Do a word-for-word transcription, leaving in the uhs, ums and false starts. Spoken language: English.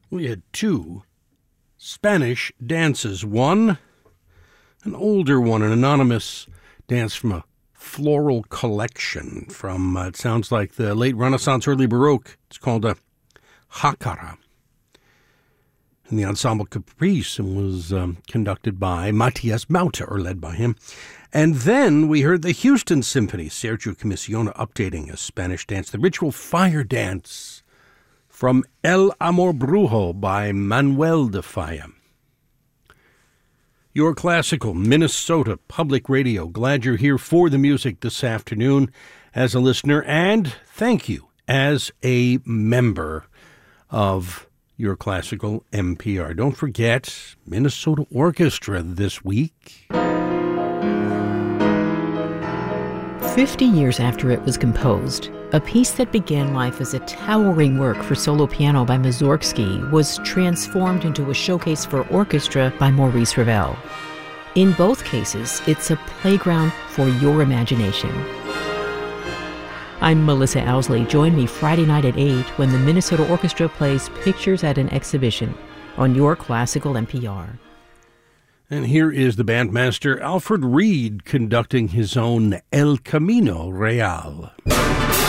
we had two Spanish dances. One, an older one, an anonymous dance from a floral collection from, uh, it sounds like the late Renaissance, early Baroque. It's called a Jacara. And the Ensemble Caprice and was um, conducted by Matias Mauta, or led by him. And then we heard the Houston Symphony, Sergio Commissiona, updating a Spanish dance, the ritual fire dance from El Amor Brujo by Manuel de Falla. Your classical Minnesota Public Radio. Glad you're here for the music this afternoon as a listener, and thank you as a member of your classical M P R. Don't forget Minnesota Orchestra this week. Fifty years after it was composed, a piece that began life as a towering work for solo piano by Mussorgsky was transformed into a showcase for orchestra by Maurice Ravel. In both cases, it's a playground for your imagination. I'm Melissa Owsley. Join me Friday night at eight when the Minnesota Orchestra plays Pictures at an Exhibition on your classical N P R. And here is the bandmaster Alfred Reed conducting his own El Camino Real.